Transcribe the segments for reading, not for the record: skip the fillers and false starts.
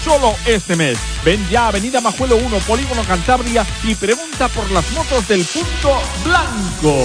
solo este mes. Ven ya a Avenida Majuelo 1, Polígono Cantabria y pregunta por las motos del Punto Blanco.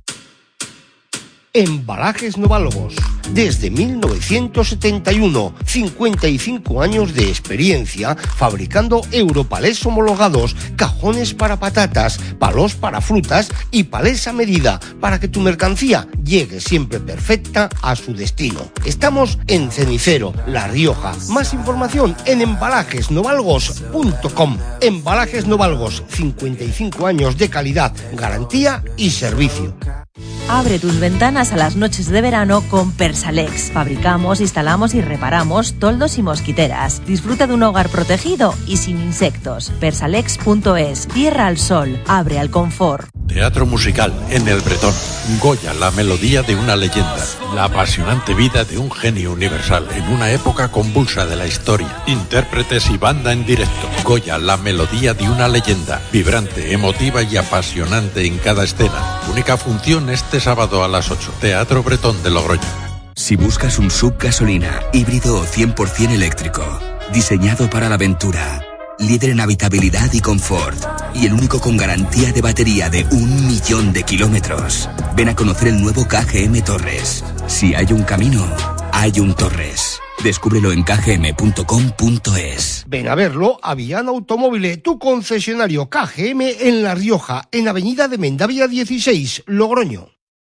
Embalajes Noválogos. Desde 1971, 55 años de experiencia fabricando europalés homologados, cajones para patatas, palos para frutas y palés a medida para que tu mercancía llegue siempre perfecta a su destino. Estamos en Cenicero, La Rioja. Más información en embalajesnovalgos.com. Embalajes Novalgos, 55 años de calidad, garantía y servicio. Abre tus ventanas a las noches de verano con Persalex. Fabricamos, instalamos y reparamos toldos y mosquiteras. Disfruta de un hogar protegido y sin insectos. Persalex.es. Tierra al sol. Abre al confort. Teatro musical en El Bretón. Goya, la melodía de una leyenda. La apasionante vida de un genio universal en una época convulsa de la historia. Intérpretes y banda en directo. Goya, la melodía de una leyenda. Vibrante, emotiva y apasionante en cada escena. Única función este sábado a las 8. Teatro Bretón de Logroño. Si buscas un SUV gasolina, híbrido o 100% eléctrico, diseñado para la aventura, líder en habitabilidad y confort, y el único con garantía de batería de 1.000.000 de kilómetros, ven a conocer el nuevo KGM Torres. Si hay un camino, hay un Torres. Descúbrelo en kgm.com.es. Ven a verlo a Viana Automóvil, tu concesionario KGM en La Rioja, en Avenida de Mendavia 16, Logroño.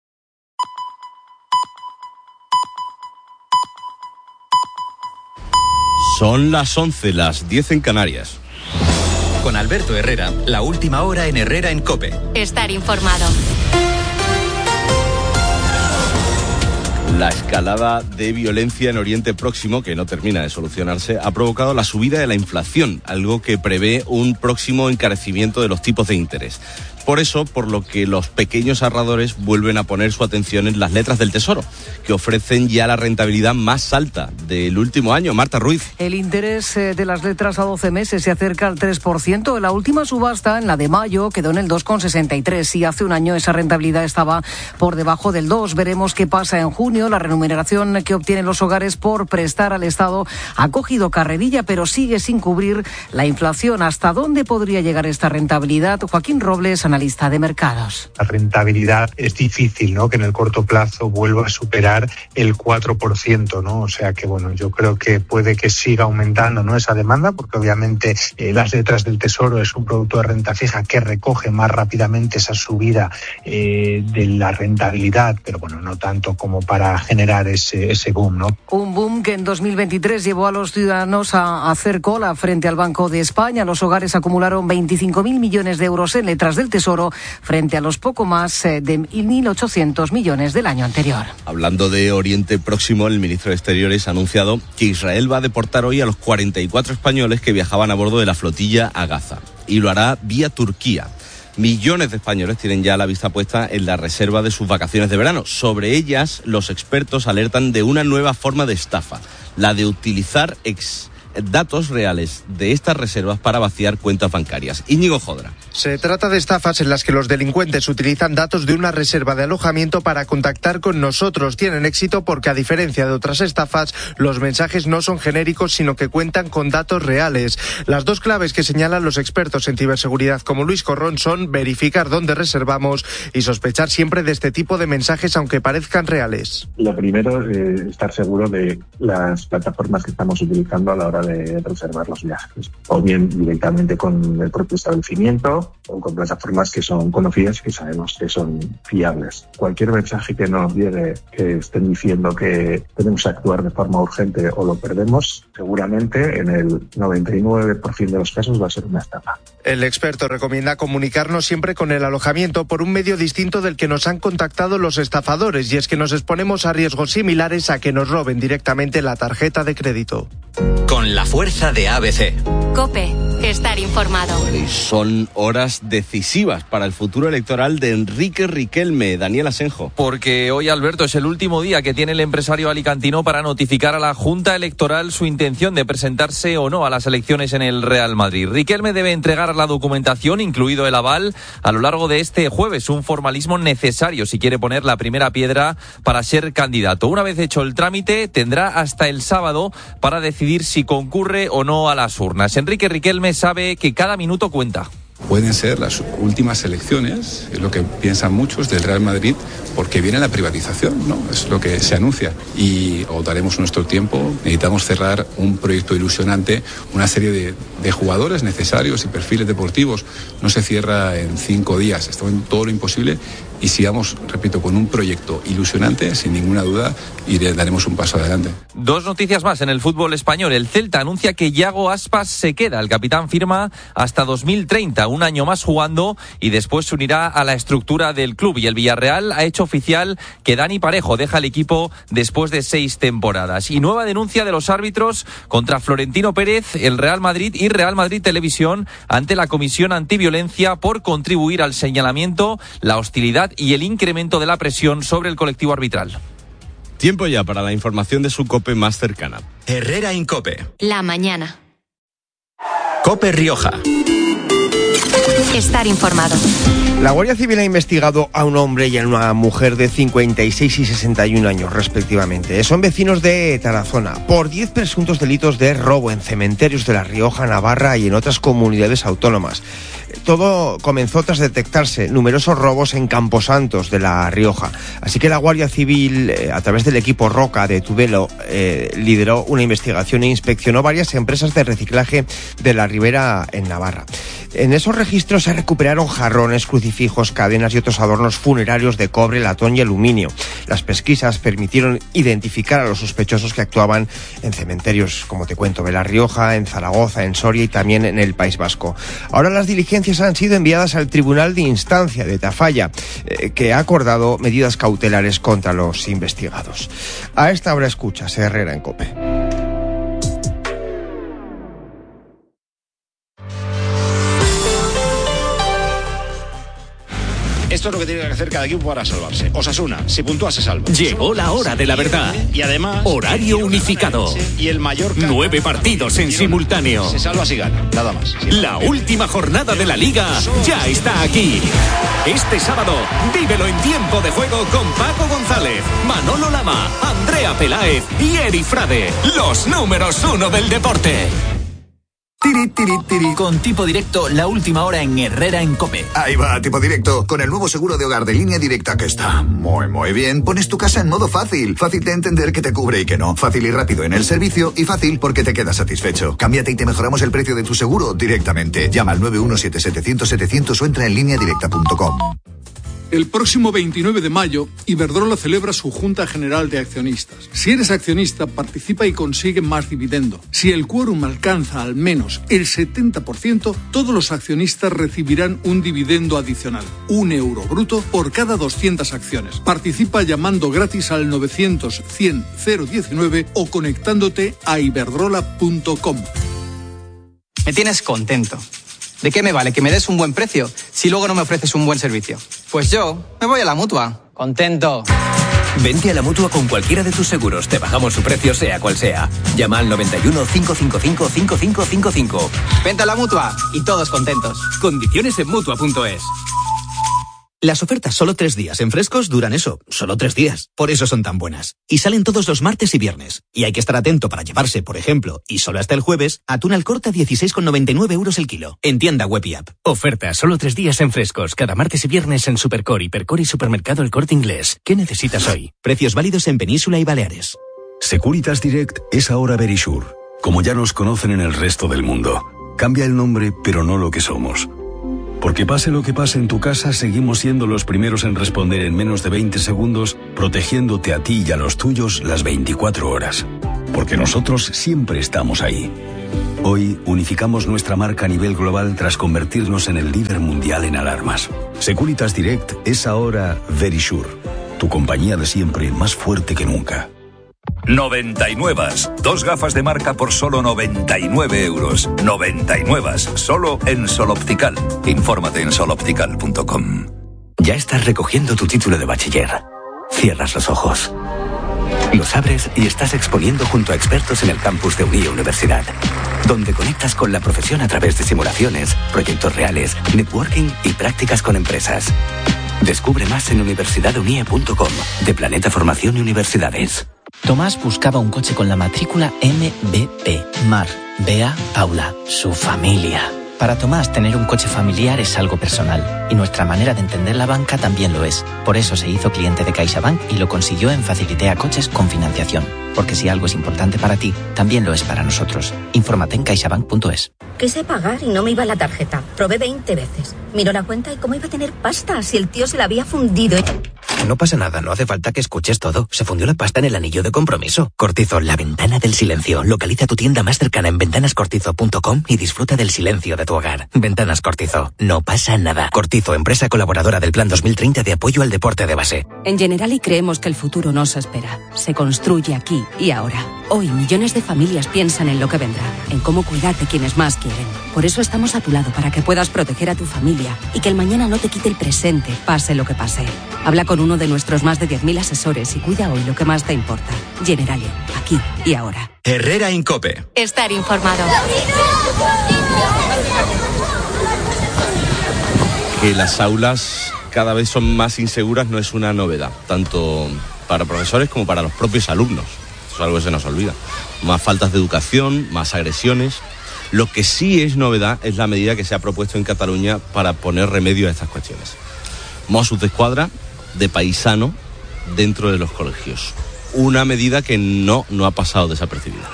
Son las 11, las 10 en Canarias. Con Alberto Herrera, la última hora en Herrera en COPE. Estar informado. La escalada de violencia en Oriente Próximo, que no termina de solucionarse, ha provocado la subida de la inflación, algo que prevé un próximo encarecimiento de los tipos de interés. Por eso, por lo que los pequeños ahorradores vuelven a poner su atención en las letras del Tesoro, que ofrecen ya la rentabilidad más alta del último año. Marta Ruiz. El interés de las letras a 12 meses se acerca al 3%. En la última subasta, en la de mayo, quedó en el 2,63%. Y hace un año esa rentabilidad estaba por debajo del 2%. Veremos qué pasa en junio. La remuneración que obtienen los hogares por prestar al Estado ha cogido carrerilla, pero sigue sin cubrir la inflación. ¿Hasta dónde podría llegar esta rentabilidad? Joaquín Robles, analista de mercados. La rentabilidad es difícil, ¿no?, que en el corto plazo vuelva a superar el 4%, ¿no? O sea que, bueno, yo creo que puede que siga aumentando, ¿no?, esa demanda, porque obviamente las letras del Tesoro es un producto de renta fija que recoge más rápidamente esa subida de la rentabilidad, pero bueno, no tanto como para generar ese boom, ¿no? Un boom que en 2023 llevó a los ciudadanos a hacer cola frente al Banco de España. Los hogares acumularon 25.000 millones de euros en letras del Tesoro frente a los poco más de 1.800 millones del año anterior. Hablando de Oriente Próximo, el ministro de Exteriores ha anunciado que Israel va a deportar hoy a los 44 españoles que viajaban a bordo de la flotilla a Gaza, y lo hará vía Turquía. Millones de españoles tienen ya la vista puesta en la reserva de sus vacaciones de verano. Sobre ellas, los expertos alertan de una nueva forma de estafa, la de utilizar datos reales de estas reservas para vaciar cuentas bancarias. Íñigo Jodra. Se trata de estafas en las que los delincuentes utilizan datos de una reserva de alojamiento para contactar con nosotros. Tienen éxito porque, a diferencia de otras estafas, los mensajes no son genéricos, sino que cuentan con datos reales. Las dos claves que señalan los expertos en ciberseguridad como Luis Corrón son verificar dónde reservamos y sospechar siempre de este tipo de mensajes, aunque parezcan reales. Lo primero es estar seguro de las plataformas que estamos utilizando a la hora de reservar los viajes, o bien directamente con el propio establecimiento o con plataformas que son conocidas y que sabemos que son fiables. Cualquier mensaje que nos llegue que estén diciendo que tenemos que actuar de forma urgente o lo perdemos, seguramente en el 99% de los casos va a ser una estafa. El experto recomienda comunicarnos siempre con el alojamiento por un medio distinto del que nos han contactado los estafadores, y es que nos exponemos a riesgos similares a que nos roben directamente la tarjeta de crédito. Con la fuerza de ABC. COPE, estar informado. Y son horas decisivas para el futuro electoral de Enrique Riquelme. Daniel Asenjo. Porque hoy, Alberto, es el último día que tiene el empresario alicantino para notificar a la Junta Electoral su intención de presentarse o no a las elecciones en el Real Madrid. Riquelme debe entregar la documentación, incluido el aval, a lo largo de este jueves, un formalismo necesario si quiere poner la primera piedra para ser candidato. Una vez hecho el trámite, tendrá hasta el sábado para decidir si concurre o no a las urnas. Enrique Riquelme sabe que cada minuto cuenta. Pueden ser las últimas elecciones, es lo que piensan muchos del Real Madrid, porque viene la privatización, ¿no? Es lo que se anuncia. Y agotaremos nuestro tiempo, necesitamos cerrar un proyecto ilusionante, una serie de jugadores necesarios y perfiles deportivos. No se cierra en 5 días, está en todo lo imposible. Y sigamos, repito, con un proyecto ilusionante, sin ninguna duda, y daremos un paso adelante. Dos noticias más en el fútbol español. El Celta anuncia que Yago Aspas se queda. El capitán firma hasta 2030, un año más jugando, y después se unirá a la estructura del club. Y el Villarreal ha hecho oficial que Dani Parejo deja el equipo después de 6 temporadas. Y nueva denuncia de los árbitros contra Florentino Pérez, el Real Madrid y Real Madrid Televisión ante la Comisión Antiviolencia por contribuir al señalamiento, la hostilidad y el incremento de la presión sobre el colectivo arbitral. Tiempo ya para la información de su COPE más cercana. Herrera en COPE. La mañana. COPE Rioja. Estar informado. La Guardia Civil ha investigado a un hombre y a una mujer de 56 y 61 años, respectivamente. Son vecinos de Tarazona por 10 presuntos delitos de robo en cementerios de La Rioja, Navarra y en otras comunidades autónomas. Todo comenzó tras detectarse numerosos robos en Camposantos de La Rioja. Así que la Guardia Civil, a través del equipo Roca de Tudelo, lideró una investigación e inspeccionó varias empresas de reciclaje de la Ribera en Navarra. En esos registros se recuperaron jarrones, crucifijos, cadenas y otros adornos funerarios de cobre, latón y aluminio. Las pesquisas permitieron identificar a los sospechosos que actuaban en cementerios, como te cuento, de La Rioja, en Zaragoza, en Soria y también en el País Vasco. Ahora las diligencias han sido enviadas al Tribunal de Instancia de Tafalla, que ha acordado medidas cautelares contra los investigados. A esta hora escuchas Herrera en COPE. Esto es lo que tiene que hacer cada equipo para salvarse. Osasuna, si puntúa se salva. Llegó la hora de la verdad. Y además... Horario unificado. Y el Mallorca... 9 partidos en simultáneo. Se salva si gana, nada más. La última jornada de la Liga ya está aquí. Este sábado, vívelo en tiempo de juego con Paco González, Manolo Lama, Andrea Peláez y Eri Frade. Los números 1 del deporte. Tiri, tiri, tiri. Con Tipo Directo, la última hora en Herrera en COPE. Ahí va, Tipo Directo, con el nuevo seguro de hogar de Línea Directa que está muy bien. Pones tu casa en modo fácil. Fácil de entender que te cubre y que no. Fácil y rápido en el servicio y fácil porque te quedas satisfecho. Cámbiate y te mejoramos el precio de tu seguro directamente. Llama al 917-700-700 o entra en lineadirecta.com. El próximo 29 de mayo, Iberdrola celebra su Junta General de Accionistas. Si eres accionista, participa y consigue más dividendo. Si el quórum alcanza al menos el 70%, todos los accionistas recibirán un dividendo adicional, €1 bruto por cada 200 acciones. Participa llamando gratis al 900-100-019 o conectándote a iberdrola.com. Me tienes contento. ¿De qué me vale que me des un buen precio si luego no me ofreces un buen servicio? Pues yo me voy a la Mutua. Contento. Vente a la Mutua con cualquiera de tus seguros. Te bajamos su precio sea cual sea. Llama al 91 555 5555. Vente a la Mutua y todos contentos. Condiciones en Mutua.es. Las ofertas solo 3 días en Frescos duran eso, solo 3 días. Por eso son tan buenas. Y salen todos los martes y viernes. Y hay que estar atento para llevarse, por ejemplo, y solo hasta el jueves, atún al corte a 16,99 € el kilo. En tienda web y app. Ofertas solo 3 días en Frescos. Cada martes y viernes en Supercore, Hipercore y Supermercado El Corte Inglés. ¿Qué necesitas hoy? Precios válidos en Península y Baleares. Securitas Direct es ahora Verisure. Como ya nos conocen en el resto del mundo. Cambia el nombre, pero no lo que somos. Porque pase lo que pase en tu casa, seguimos siendo los primeros en responder en menos de 20 segundos, protegiéndote a ti y a los tuyos las 24 horas. Porque nosotros siempre estamos ahí. Hoy unificamos nuestra marca a nivel global tras convertirnos en el líder mundial en alarmas. Securitas Direct es ahora Verisure, tu compañía de siempre más fuerte que nunca. 99. 2 gafas de marca por solo 99 euros. 99. Solo en Sol Optical. Infórmate en soloptical.com. Ya estás recogiendo tu título de bachiller. Cierras los ojos. Los abres y estás exponiendo junto a expertos en el campus de Unie Universidad, donde conectas con la profesión a través de simulaciones, proyectos reales, networking y prácticas con empresas. Descubre más en universidadunie.com, de Planeta Formación y Universidades. Tomás buscaba un coche con la matrícula MVP. Mar, Bea, Paula, su familia. Para Tomás, tener un coche familiar es algo personal, y nuestra manera de entender la banca también lo es. Por eso se hizo cliente de CaixaBank y lo consiguió en Facilitea Coches con financiación. Porque si algo es importante para ti, también lo es para nosotros. Infórmate en caixabank.es. Quise pagar y no me iba la tarjeta. Probé 20 veces. Miró la cuenta y cómo iba a tener pasta si el tío se la había fundido. No pasa nada, no hace falta que escuches todo. Se fundió la pasta en el anillo de compromiso. Cortizo, la ventana del silencio. Localiza tu tienda más cercana en ventanascortizo.com y disfruta del silencio de tu hogar. Ventanas Cortizo. No pasa nada. Cortizo, empresa colaboradora del Plan 2030 de apoyo al deporte de base. En Generali creemos que el futuro nos espera. Se construye aquí y ahora. Hoy millones de familias piensan en lo que vendrá, en cómo cuidar de quienes más quieren. Por eso estamos a tu lado para que puedas proteger a tu familia y que el mañana no te quite el presente, pase lo que pase. Habla con uno de nuestros más de 10.000 asesores y cuida hoy lo que más te importa. Generali, aquí y ahora. Herrera Incope. Estar informado. Que las aulas cada vez son más inseguras no es una novedad, tanto para profesores como para los propios alumnos. Eso es algo que se nos olvida. Más faltas de educación, más agresiones. Lo que sí es novedad es la medida que se ha propuesto en Cataluña para poner remedio a estas cuestiones. Mossos d'Esquadra de paisano dentro de los colegios. Una medida que no ha pasado desapercibida.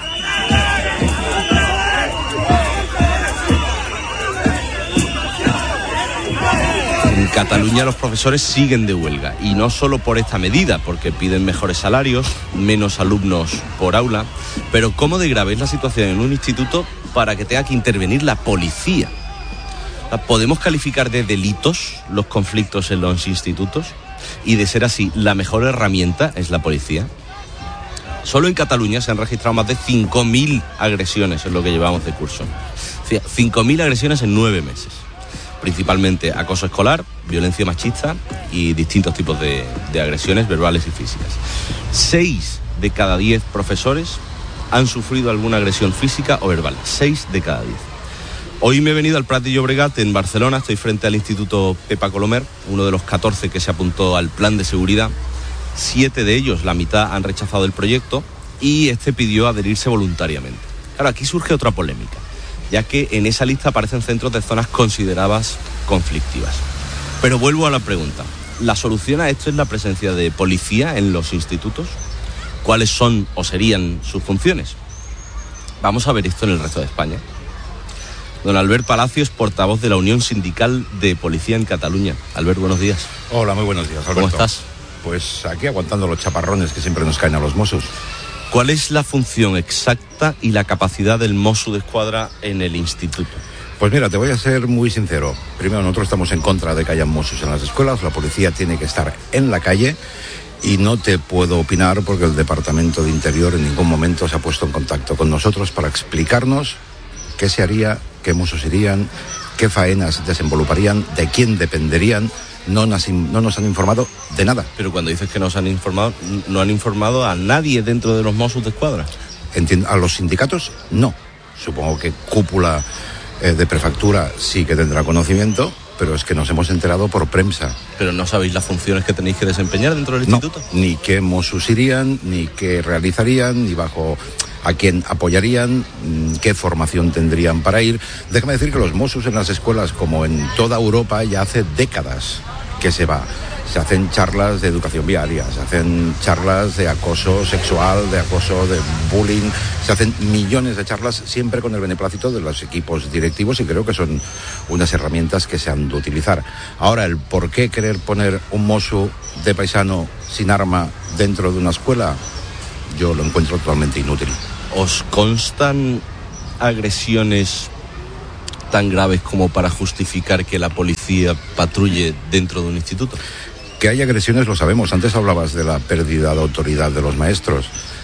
En Cataluña los profesores siguen de huelga, y no solo por esta medida, porque piden mejores salarios, menos alumnos por aula, pero cómo de grave es la situación en un instituto para que tenga que intervenir la policía. ¿Podemos calificar de delitos los conflictos en los institutos? Y de ser así, ¿la mejor herramienta es la policía? Solo en Cataluña se han registrado más de 5.000 agresiones en lo que llevamos de curso. 5.000 agresiones en 9 meses. Principalmente acoso escolar, violencia machista y distintos tipos de agresiones verbales y físicas. 6 de cada 10 profesores han sufrido alguna agresión física o verbal. 6 de cada 10. Hoy me he venido al Prat de Llobregat, en Barcelona. Estoy frente al Instituto Pepa Colomer, uno de los 14 que se apuntó al plan de seguridad. 7 de ellos, la mitad, han rechazado el proyecto y este pidió adherirse voluntariamente. Claro, aquí surge otra polémica, ya que en esa lista aparecen centros de zonas consideradas conflictivas. Pero vuelvo a la pregunta. ¿La solución a esto es la presencia de policía en los institutos? ¿Cuáles son o serían sus funciones? Vamos a ver esto en el resto de España. Don Albert Palacios, portavoz de la Unión Sindical de Policía en Cataluña. Albert, buenos días. Hola, muy buenos días, Alberto. ¿Cómo estás? Pues aquí aguantando los chaparrones que siempre nos caen a los Mossos. ¿Cuál es la función exacta y la capacidad del Mosso d'Esquadra en el instituto? Pues mira, te voy a ser muy sincero. Primero, nosotros estamos en contra de que haya Mossos en las escuelas. La policía tiene que estar en la calle y no te puedo opinar porque el Departamento de Interior en ningún momento se ha puesto en contacto con nosotros para explicarnos qué se haría, qué Mossos irían, qué faenas desenvoluparían, de quién dependerían. No nos han informado de nada. Pero cuando dices que nos han informado, no han informado a nadie dentro de los Mossos d'Esquadra. A los sindicatos, no. Supongo que cúpula de prefectura sí que tendrá conocimiento, pero es que nos hemos enterado por prensa. ¿Pero no sabéis las funciones que tenéis que desempeñar dentro del instituto? Ni qué Mossos irían, ni qué realizarían, ni bajo a quién apoyarían, qué formación tendrían para ir. Déjame decir que los Mossos en las escuelas, como en toda Europa, ya hace décadas que se va. Se hacen charlas de educación viaria, se hacen charlas de acoso sexual, de acoso de bullying, se hacen millones de charlas siempre con el beneplácito de los equipos directivos y creo que son unas herramientas que se han de utilizar. Ahora, el por qué querer poner un mosso de paisano sin arma dentro de una escuela, yo lo encuentro totalmente inútil. ¿Os constan agresiones tan graves como para justificar que la policía patrulle dentro de un instituto? Que hay agresiones lo sabemos. Antes hablabas de la pérdida de autoridad de los maestros.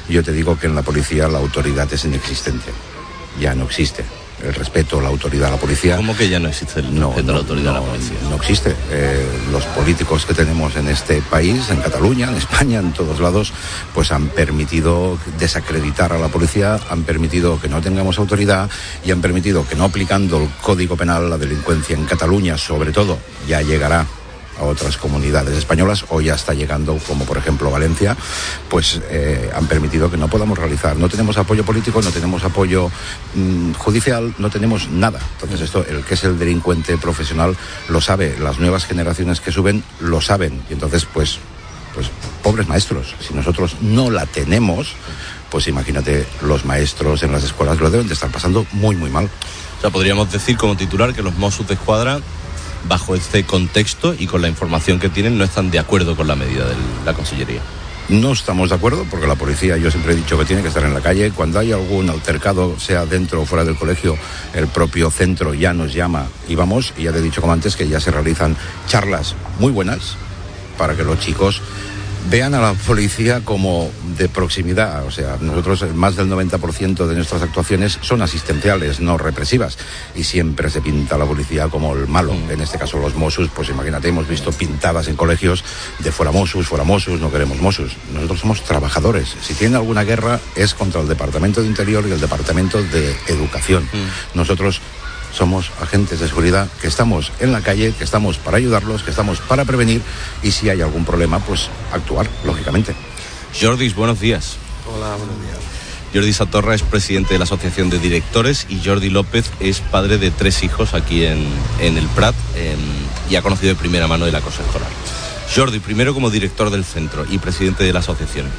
yo te digo que en la policía la autoridad es inexistente, ya no existe. El respeto, la autoridad a la policía. ¿Cómo que ya no existe el respeto a la autoridad a la policía? No existe. Los políticos que tenemos en este país, en Cataluña, en España, en todos lados, pues han permitido desacreditar a la policía, han permitido que no tengamos autoridad y han permitido que, no aplicando el Código Penal, la delincuencia en Cataluña, sobre todo, ya llegará a otras comunidades españolas, o ya está llegando, como por ejemplo Valencia, pues han permitido que no podamos realizar. No tenemos apoyo político, no tenemos apoyo judicial, no tenemos nada. Entonces esto, el que es el delincuente profesional lo sabe, las nuevas generaciones que suben lo saben, y entonces pues pobres maestros, si nosotros no la tenemos, pues imagínate, los maestros en las escuelas lo deben de estar pasando muy muy mal. O sea, podríamos decir como titular que los Mossos d'Esquadra, bajo este contexto y con la información que tienen, no están de acuerdo con la medida de la Consellería. No estamos de acuerdo, porque la policía, yo siempre he dicho que tiene que estar en la calle. Cuando hay algún altercado, sea dentro o fuera del colegio, el propio centro ya nos llama y vamos. Y ya te he dicho como antes que ya se realizan charlas muy buenas para que los chicos vean a la policía como de proximidad. O sea, nosotros más del 90% de nuestras actuaciones son asistenciales, no represivas, y siempre se pinta a la policía como el malo. En este caso los Mossos, pues imagínate, hemos visto pintadas en colegios de fuera Mossos, no queremos Mossos. Nosotros somos trabajadores. Si tiene alguna guerra es contra el Departamento de Interior y el Departamento de Educación. Nosotros somos agentes de seguridad que estamos en la calle, que estamos para ayudarlos, que estamos para prevenir, y si hay algún problema, pues actuar, lógicamente. Jordis, buenos días. Hola, buenos días. Jordi Satorra es presidente de la Asociación de Directores y Jordi López es padre de 3 hijos aquí en el Prat y ha conocido de primera mano el acoso escolar. Jordi, primero como director del centro y presidente de la asociación,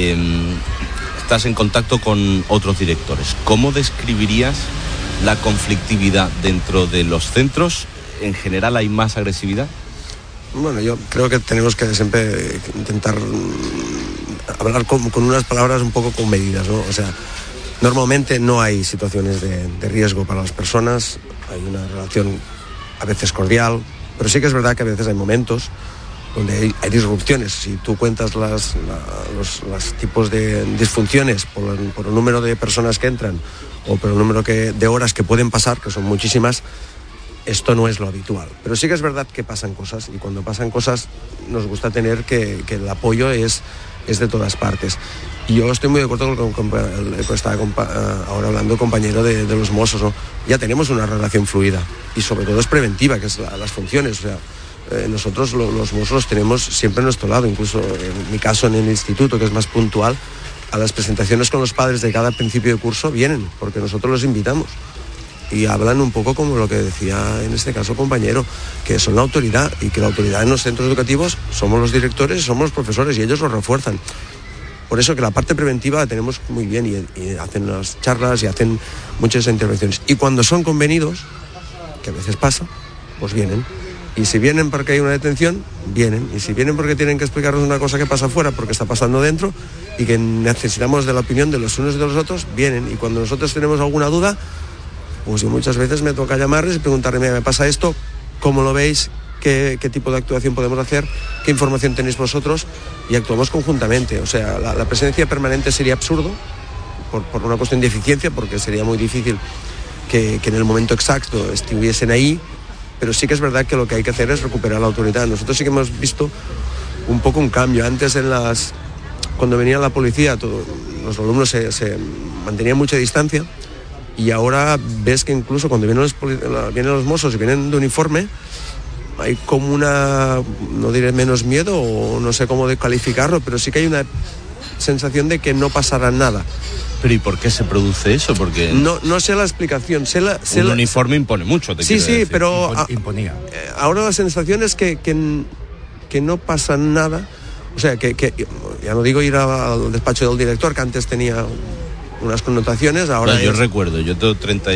estás en contacto con otros directores. ¿Cómo describirías la conflictividad dentro de los centros? ¿En general hay más agresividad? Bueno, yo creo que tenemos que siempre intentar hablar con unas palabras un poco con medidas, ¿no? O sea, normalmente no hay situaciones de riesgo para las personas, hay una relación a veces cordial, pero sí que es verdad que a veces hay momentos donde hay disrupciones. Si tú cuentas los tipos de disfunciones por el número de personas que entran o por el número de horas que pueden pasar, que son muchísimas, esto no es lo habitual. Pero sí que es verdad que pasan cosas, y cuando pasan cosas nos gusta tener que el apoyo es de todas partes. Y yo estoy muy de acuerdo con el que estaba ahora hablando, compañero de los Mossos, ¿no? Ya tenemos una relación fluida y sobre todo es preventiva, que es las funciones. O sea, nosotros los Mossos los tenemos siempre a nuestro lado, incluso en mi caso en el instituto, que es más puntual, a las presentaciones con los padres de cada principio de curso vienen, porque nosotros los invitamos y hablan un poco como lo que decía en este caso compañero, que son la autoridad, y que la autoridad en los centros educativos somos los directores, somos los profesores, y ellos lo refuerzan. Por eso que la parte preventiva la tenemos muy bien, y hacen las charlas y hacen muchas intervenciones. Y cuando son convenidos, que a veces pasa, pues vienen. Y si vienen porque hay una detención, vienen. Y si vienen porque tienen que explicarnos una cosa que pasa afuera, porque está pasando dentro, y que necesitamos de la opinión de los unos y de los otros, vienen. Y cuando nosotros tenemos alguna duda, pues yo muchas veces me toca llamarles y preguntarles: me pasa esto, ¿cómo lo veis? ¿Qué tipo de actuación podemos hacer? ¿Qué información tenéis vosotros? Y actuamos conjuntamente. O sea, la presencia permanente sería absurdo, por una cuestión de eficiencia, porque sería muy difícil que en el momento exacto estuviesen ahí, pero sí que es verdad que lo que hay que hacer es recuperar la autoridad. Nosotros sí que hemos visto un poco un cambio. Antes cuando venía la policía, los alumnos se mantenían mucha distancia, y ahora ves que incluso cuando vienen los Mossos y vienen de uniforme, hay como no diré menos miedo, o no sé cómo calificarlo, pero sí que hay una sensación de que no pasará nada. ¿Pero y por qué se produce eso? Porque no sé la explicación. Un uniforme impone mucho, te quiero decir. Pero imponía. Ahora la sensación es que no pasa nada. O sea, que ya no digo ir al despacho del director, que antes tenía unas connotaciones, ahora yo recuerdo, yo tengo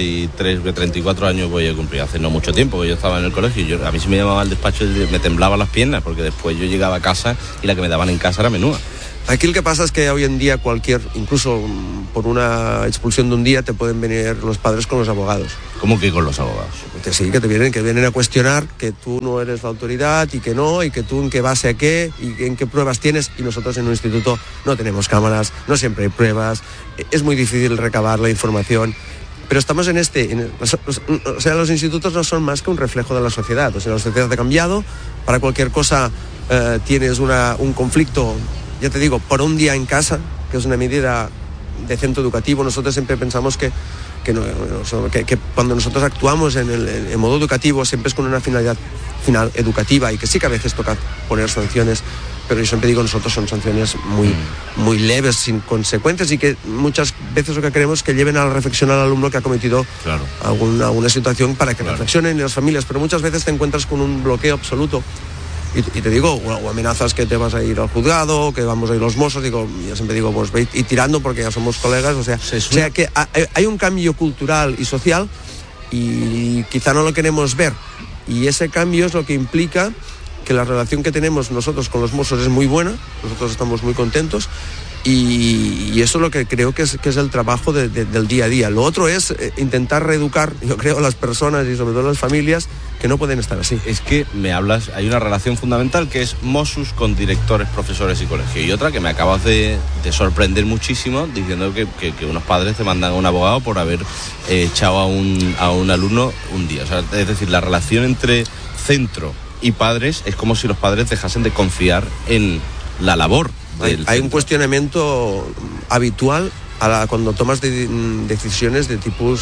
34 años voy a cumplir, hace no mucho tiempo que yo estaba en el colegio, y a mí si me llamaba al despacho me temblaban las piernas, porque después yo llegaba a casa y la que me daban en casa era menúa. Aquí lo que pasa es que hoy en día incluso por una expulsión de un día te pueden venir los padres con los abogados. ¿Cómo que con los abogados? Sí, que vienen a cuestionar que tú no eres la autoridad y que no, y que tú en qué base a qué, y en qué pruebas tienes, y nosotros en un instituto no tenemos cámaras, no siempre hay pruebas, es muy difícil recabar la información. Pero estamos o sea, los institutos no son más que un reflejo de la sociedad. O sea, la sociedad ha cambiado, para cualquier cosa tienes un conflicto, ya te digo, por un día en casa, que es una medida de centro educativo. Nosotros siempre pensamos que cuando nosotros actuamos en modo educativo siempre es con una finalidad final educativa, y que sí que a veces toca poner sanciones, pero yo siempre digo, nosotros son sanciones muy leves, sin consecuencias, y que muchas veces lo que queremos es que lleven a la reflexión al alumno que ha cometido alguna situación, para que reflexionen las familias, pero muchas veces te encuentras con un bloqueo absoluto. Y te digo, o amenazas que te vas a ir al juzgado, que vamos a ir los mozos, yo siempre digo, pues ve y tirando, porque ya somos colegas, o sea que hay un cambio cultural y social, y quizá no lo queremos ver, y ese cambio es lo que implica que la relación que tenemos nosotros con los mozos es muy buena, nosotros estamos muy contentos, y eso es lo que creo que es el trabajo del día a día. Lo otro es intentar reeducar, yo creo, a las personas y sobre todo a las familias, que no pueden estar así. Es que me hablas, hay una relación fundamental que es Mossos con directores, profesores y colegios, y otra que me acabas de sorprender muchísimo, diciendo que unos padres te mandan a un abogado por haber echado a un alumno un día. O sea, es decir, la relación entre centro y padres es como si los padres dejasen de confiar en la labor. Hay un cuestionamiento habitual cuando tomas decisiones de tipo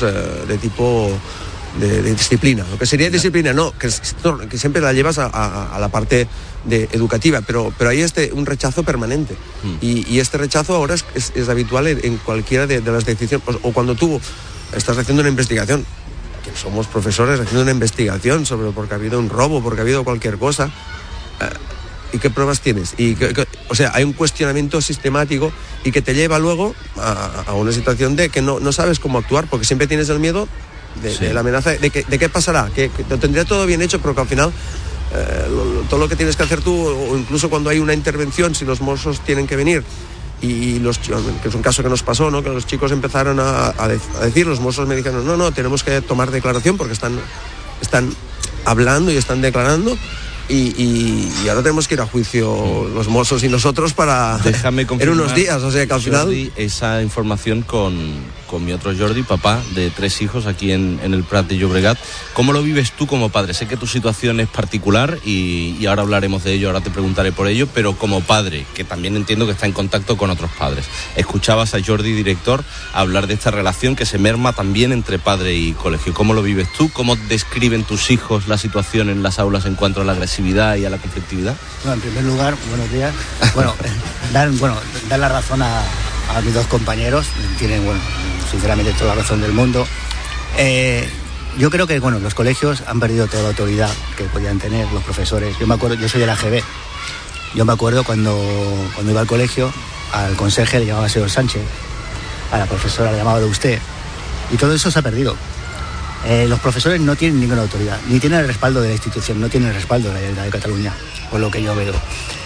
de disciplina. Lo que sería disciplina, no, que siempre la llevas a la parte educativa, pero hay un rechazo permanente. Y este rechazo ahora es habitual en cualquiera de las decisiones. O cuando tú estás haciendo una investigación, que somos profesores haciendo una investigación porque ha habido un robo, porque ha habido cualquier cosa, ¿y qué pruebas tienes? O sea, hay un cuestionamiento sistemático, y que te lleva luego a una situación de que no sabes cómo actuar, porque siempre tienes el miedo de la amenaza de qué pasará, que lo tendría todo bien hecho, pero que al final todo lo que tienes que hacer tú, o incluso cuando hay una intervención, si los mozos tienen que venir, que es un caso que nos pasó, ¿no? Que los chicos empezaron a decir, los mozos me dijeron, no, tenemos que tomar declaración porque están hablando y están declarando. Y ahora tenemos que ir a juicio los mozos y nosotros en unos días, o sea que al final... Jordi, esa información con mi otro Jordi, papá de 3 hijos aquí en el Prat de Llobregat. ¿Cómo lo vives tú como padre? Sé que tu situación es particular y ahora hablaremos de ello, ahora te preguntaré por ello, pero como padre, que también entiendo que está en contacto con otros padres. Escuchabas a Jordi, director, hablar de esta relación que se merma también entre padre y colegio. ¿Cómo lo vives tú? ¿Cómo describen tus hijos la situación en las aulas en cuanto a la agresividad y a la conflictividad? Bueno, en primer lugar, buenos días. Dar la razón a mis 2 compañeros. Tienen, sinceramente, toda la razón del mundo. Yo creo que, los colegios han perdido toda la autoridad que podían tener los profesores. Yo me acuerdo, yo soy de la GB. Yo me acuerdo cuando iba al colegio, al conserje le llamaba señor Sánchez, a la profesora le llamaba de usted. Y todo eso se ha perdido. Los profesores no tienen ninguna autoridad, ni tienen el respaldo de la institución, no tienen el respaldo de la Generalitat de Cataluña, por lo que yo veo.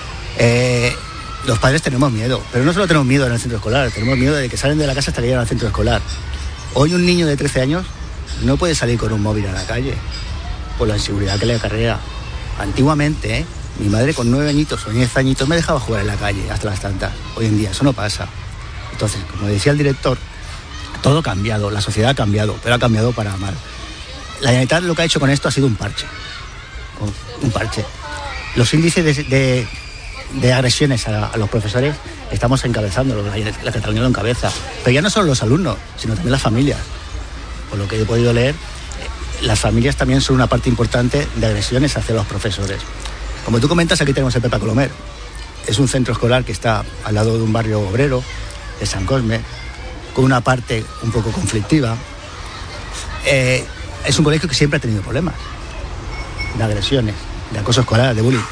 Los padres tenemos miedo, pero no solo tenemos miedo en el centro escolar, tenemos miedo de que salen de la casa hasta que llegan al centro escolar. Hoy un niño de 13 años no puede salir con un móvil a la calle por la inseguridad que le acarrea. Antiguamente, mi madre con 9 añitos o 10 añitos me dejaba jugar en la calle hasta las tantas. Hoy en día eso no pasa. Entonces, como decía el director, todo ha cambiado, la sociedad ha cambiado, pero ha cambiado para mal. La Generalitat lo que ha hecho con esto ha sido un parche. Los índices de agresiones a los profesores estamos encabezando, la Cataluña lo encabeza. Pero ya no solo los alumnos, sino también las familias. Por lo que he podido leer, las familias también son una parte importante de agresiones hacia los profesores. Como tú comentas, aquí tenemos el Pepa Colomer. Es un centro escolar que está al lado de un barrio obrero, de San Cosme, con una parte un poco conflictiva. Es un colegio que siempre ha tenido problemas de agresiones, de acoso escolar, de bullying.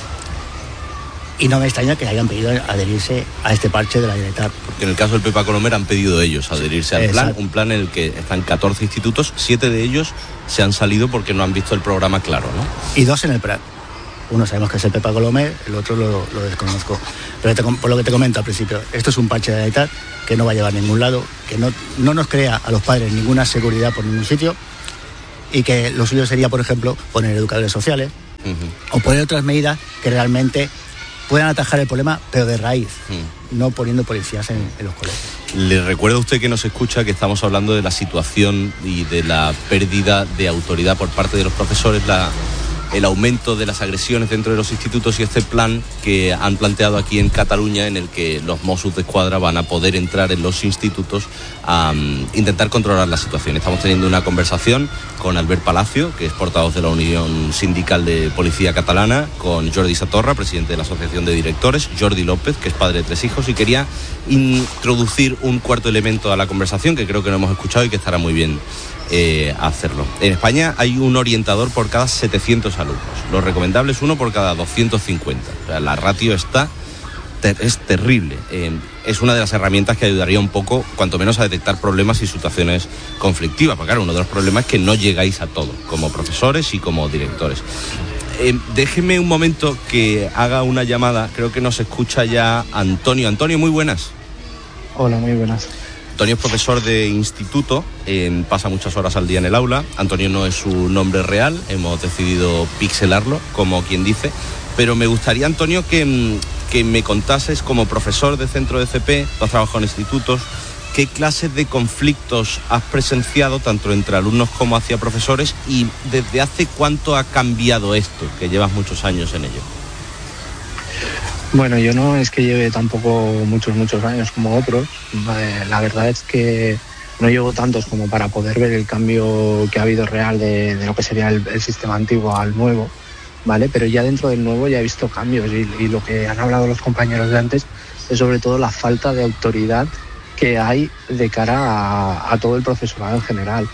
Y no me extraña que hayan pedido adherirse a este parche de la Generalitat. Porque en el caso del Pepa Colomer han pedido ellos adherirse al plan, un plan en el que están 14 institutos, 7 de ellos se han salido porque no han visto el programa claro, ¿no? Y 2 en el Prat. Uno sabemos que es el Pepa Colomer, el otro lo desconozco. Pero por lo que te comento al principio, esto es un parche de ITAT que no va a llevar a ningún lado, que no nos crea a los padres ninguna seguridad por ningún sitio, y que lo suyo sería, por ejemplo, poner educadores sociales o poner otras medidas que realmente puedan atajar el problema, pero de raíz, no poniendo policías en los colegios. Le recuerdo a usted que nos escucha que estamos hablando de la situación y de la pérdida de autoridad por parte de los profesores, el aumento de las agresiones dentro de los institutos y este plan que han planteado aquí en Cataluña, en el que los Mossos d'Esquadra van a poder entrar en los institutos a intentar controlar la situación. Estamos teniendo una conversación con Albert Palacio, que es portavoz de la Unión Sindical de Policía Catalana, con Jordi Satorra, presidente de la Asociación de Directores, Jordi López, que es padre de 3 hijos, y quería introducir un cuarto elemento a la conversación que creo que no hemos escuchado y que estará muy bien hacerlo. En España hay un orientador por cada 700 alumnos. Lo recomendable es uno por cada 250. O sea, la ratio es terrible. Es una de las herramientas que ayudaría un poco, cuanto menos, a detectar problemas y situaciones conflictivas. Porque claro, uno de los problemas es que no llegáis a todo, como profesores y como directores. Déjeme un momento que haga una llamada. Creo que nos escucha ya Antonio. Antonio, muy buenas. Hola, muy buenas. Antonio es profesor de instituto, pasa muchas horas al día en el aula. Antonio no es su nombre real, hemos decidido pixelarlo, como quien dice. Pero me gustaría, Antonio, que me contases, como profesor de centro de CP, tú has trabajado en institutos, ¿qué clases de conflictos has presenciado, tanto entre alumnos como hacia profesores? Y ¿desde hace cuánto ha cambiado esto, que llevas muchos años en ello? Bueno, yo no es que lleve tampoco muchos años como otros. La verdad es que no llevo tantos como para poder ver el cambio que ha habido real de lo que sería el sistema antiguo al nuevo, ¿vale? Pero ya dentro del nuevo ya he visto cambios y lo que han hablado los compañeros de antes es sobre todo la falta de autoridad que hay de cara a todo el profesorado en general.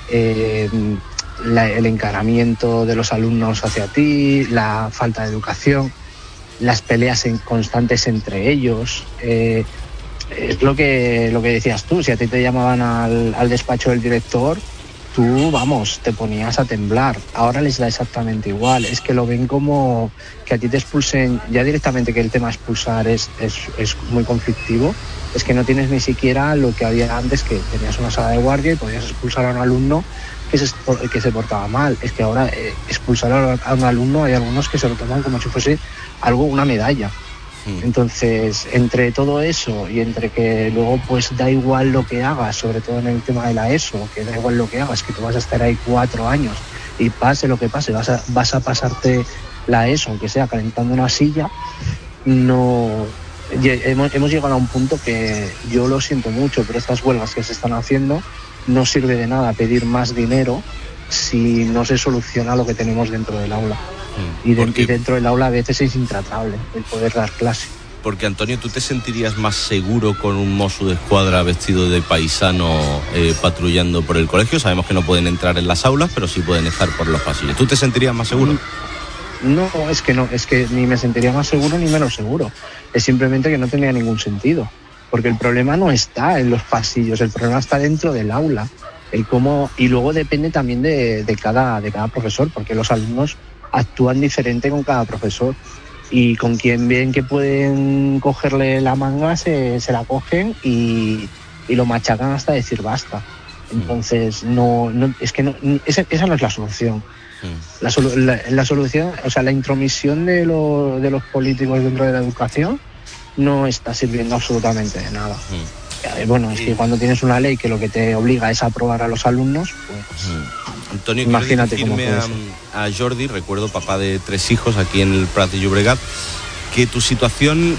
El encaramiento de los alumnos hacia ti, la falta de educación, las peleas constantes entre ellos. Es lo que decías tú, si a ti te llamaban al despacho del director, tú, vamos, te ponías a temblar. Ahora les da exactamente igual, es que lo ven como que a ti te expulsen, ya directamente, que el tema expulsar es muy conflictivo, es que no tienes ni siquiera lo que había antes, que tenías una sala de guardia y podías expulsar a un alumno que se portaba mal. Es que ahora expulsar a un alumno, hay algunos que se lo toman como si fuese una medalla. Entonces, entre todo eso y entre que luego pues da igual lo que hagas, sobre todo en el tema de la ESO, que da igual lo que hagas, que tú vas a estar ahí 4 años y pase lo que pase, vas a pasarte la ESO, aunque sea calentando una silla, no... Hemos llegado a un punto que yo lo siento mucho, pero estas huelgas que se están haciendo no sirve de nada pedir más dinero si no se soluciona lo que tenemos dentro del aula. Y dentro del aula a veces es intratable el poder dar clase. Porque, Antonio, ¿tú te sentirías más seguro con un Mosso d'Esquadra vestido de paisano patrullando por el colegio? Sabemos que no pueden entrar en las aulas, pero sí pueden estar por los pasillos. ¿Tú te sentirías más seguro? No, es que ni me sentiría más seguro ni menos seguro. Es simplemente que no tendría ningún sentido. Porque el problema no está en los pasillos, el problema está dentro del aula. Y luego depende también de cada profesor, porque los alumnos actúan diferente con cada profesor. Y con quien ven que pueden cogerle la manga, se la cogen y lo machacan hasta decir basta. Entonces, esa no es la solución. La solución, o sea, la intromisión de los políticos dentro de la educación no está sirviendo absolutamente de nada. Bueno, es que cuando tienes una ley que lo que te obliga es a aprobar a los alumnos, pues Antonio, imagínate quiero decirme a Jordi, recuerdo, papá de 3 hijos aquí en el Prat de Llobregat, que tu situación,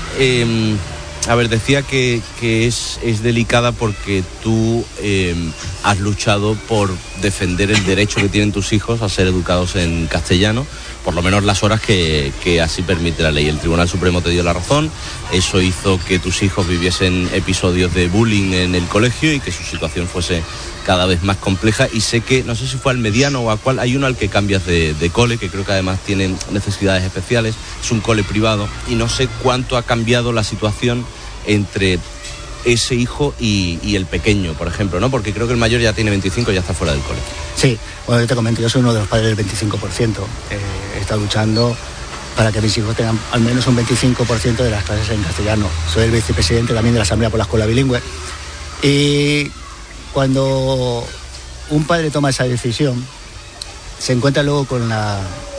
decía que es delicada porque tú has luchado por defender el derecho que tienen tus hijos a ser educados en castellano, por lo menos las horas que así permite la ley. El Tribunal Supremo te dio la razón, eso hizo que tus hijos viviesen episodios de bullying en el colegio y que su situación fuese cada vez más compleja. Y sé que, no sé si fue al mediano o a cuál, hay uno al que cambias de cole, que creo que además tiene necesidades especiales, es un cole privado, y no sé cuánto ha cambiado la situación entre ese hijo y el pequeño, por ejemplo, ¿no? Porque creo que el mayor ya tiene 25 y ya está fuera del cole. Sí, bueno, yo te comento, yo soy uno de los padres del 25%. He estado luchando para que mis hijos tengan al menos un 25% de las clases en castellano. Soy el vicepresidente también de la Asamblea por la Escuela Bilingüe. Y cuando un padre toma esa decisión, se encuentra luego con la